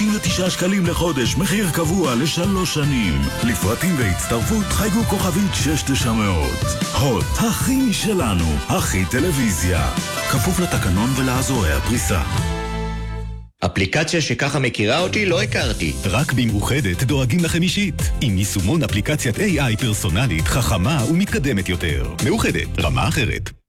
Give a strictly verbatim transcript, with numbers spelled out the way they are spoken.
שישים ותשעה שקלים לחודש, מחיר קבוע לשלוש שנים. לפרטים והצטרפות חייגו כוכבית שש תשע מאות. הוט, הכי שלנו, הכי טלוויזיה. כפוף לתקנון ולאזורי הפריסה. אפליקציה שככה מכירה אותי לא הכרתי. רק במאוחדת דואגים לכם אישית. עם יישומון אפליקציית איי איי פרסונלית, חכמה ומתקדמת יותר. מאוחדת, רמה אחרת.